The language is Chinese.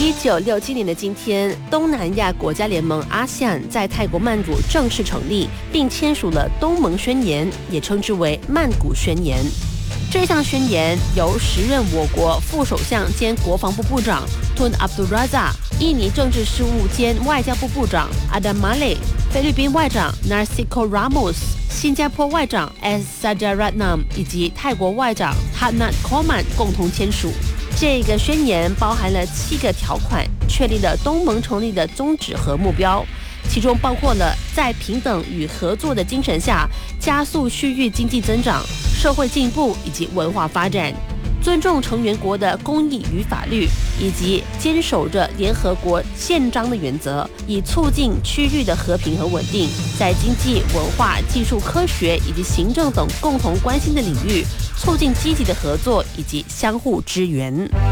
1967年的今天，东南亚国家联盟 ASEAN 在泰国曼谷正式成立，并签署了东盟宣言，也称之为曼谷宣言。这项宣言由时任我国副首相兼国防部部长 Tun Abdul Razak、印尼政治事务兼外交部部长 Adam Malik、菲律宾外长 Narcisco Ramos、新加坡外长 S. Sajaratnam 以及泰国外长 Hadnat Khoman 共同签署。这个宣言包含了7个条款，确立了东盟成立的宗旨和目标，其中包括了在平等与合作的精神下，加速区域经济增长、社会进步以及文化发展，尊重成员国的公益与法律，以及坚守着联合国宪章的原则，以促进区域的和平和稳定，在经济、文化、技术、科学以及行政等共同关心的领域，促进积极的合作以及相互支援。